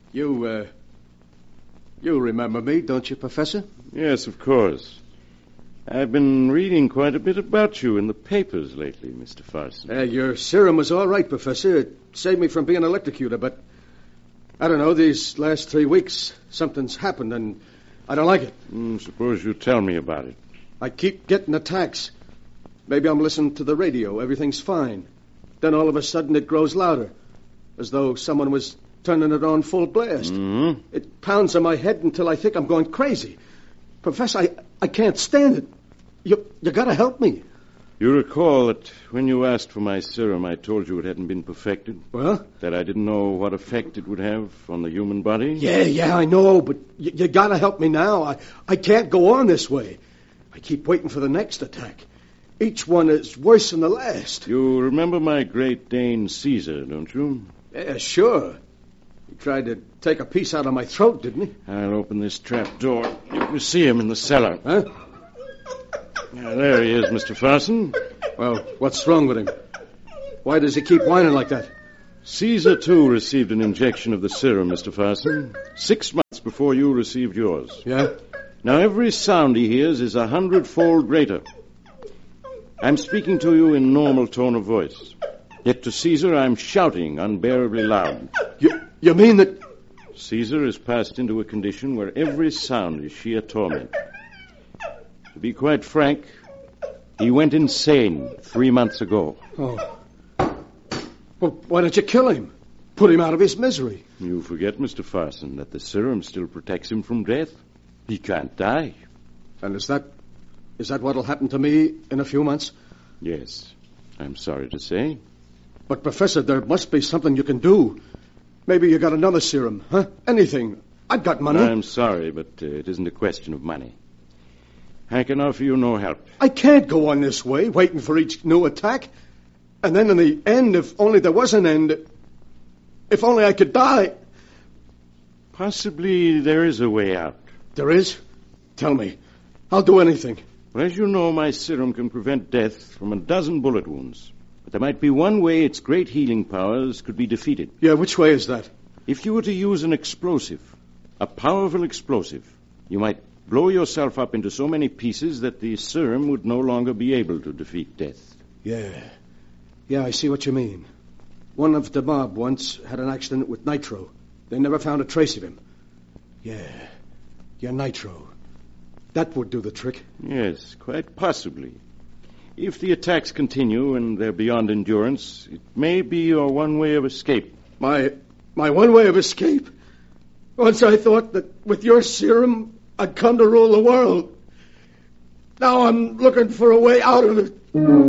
You remember me, don't you, Professor? Yes, of course. I've been reading quite a bit about you in the papers lately, Mr. Farson. Your serum was all right, Professor. It saved me from being electrocuted, but I don't know, these last 3 weeks, something's happened, and I don't like it. Suppose you tell me about it. I keep getting attacks. Maybe I'm listening to the radio. Everything's fine. Then all of a sudden it grows louder, as though someone was turning it on full blast. Mm-hmm. It pounds on my head until I think I'm going crazy. Professor, I can't stand it. You gotta help me. You recall that when you asked for my serum, I told you it hadn't been perfected? Well? That I didn't know what effect it would have on the human body? Yeah, I know, but you gotta help me now. I can't go on this way. I keep waiting for the next attack. Each one is worse than the last. You remember my Great Dane Caesar, don't you? Yeah, sure. He tried to take a piece out of my throat, didn't he? I'll open this trap door. You can see him in the cellar. Huh? There he is, Mr. Farson. Well, what's wrong with him? Why does he keep whining like that? Caesar, too, received an injection of the serum, Mr. Farson, 6 months before you received yours. Yeah? Now, every sound he hears is 100-fold greater. I'm speaking to you in normal tone of voice. Yet to Caesar, I'm shouting unbearably loud. You mean that... Caesar has passed into a condition where every sound is sheer torment. To be quite frank, he went insane 3 months ago. Oh. Well, why don't you kill him? Put him out of his misery. You forget, Mr. Farson, that the serum still protects him from death. He can't die. And is that what'll happen to me in a few months? Yes, I'm sorry to say. But, Professor, there must be something you can do. Maybe you got another serum, huh? Anything. I've got money. I'm sorry, but it isn't a question of money. I can offer you no help. I can't go on this way, waiting for each new attack. And then in the end, if only there was an end, if only I could die. Possibly there is a way out. There is? Tell me. I'll do anything. Well, as you know, my serum can prevent death from a dozen bullet wounds. But there might be one way its great healing powers could be defeated. Yeah, which way is that? If you were to use an explosive, a powerful explosive, you might blow yourself up into so many pieces that the serum would no longer be able to defeat death. Yeah, I see what you mean. One of the mob once had an accident with Nitro. They never found a trace of him. Yeah, Nitro. That would do the trick. Yes, quite possibly. If the attacks continue and they're beyond endurance, it may be your one way of escape. My one way of escape? Once I thought that with your serum, I'd come to rule the world. Now I'm looking for a way out of it.